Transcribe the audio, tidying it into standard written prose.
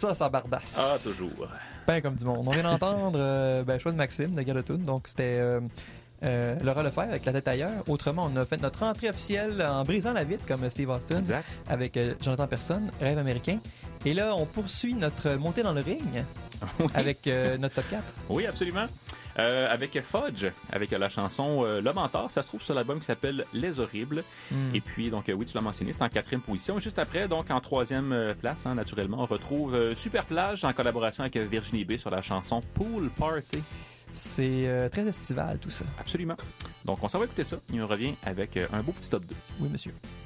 Ça bardasse. Ah, toujours. Ben comme du monde. On vient d'entendre choix de Maxime de Galatune. Donc c'était Laura Lefebvre avec La tête ailleurs. Autrement, on a fait notre entrée officielle en brisant la vitre comme Steve Austin. Exact. Avec Jonathan Persson, Rêve américain. Et là, on poursuit notre montée dans le ring Oui. avec notre top 4. Oui, absolument. Avec Fudge, avec la chanson Le Mentor, ça se trouve sur l'album qui s'appelle Les Horribles. Et puis, donc, oui, tu l'as mentionné, c'est en 4e position. Juste après, donc, en 3e place, naturellement, on retrouve Super Plage en collaboration avec Virginie B sur la chanson Pool Party. C'est très estival, tout ça. Absolument. Donc, on s'en va écouter ça et on revient avec un beau petit top 2. Oui, monsieur.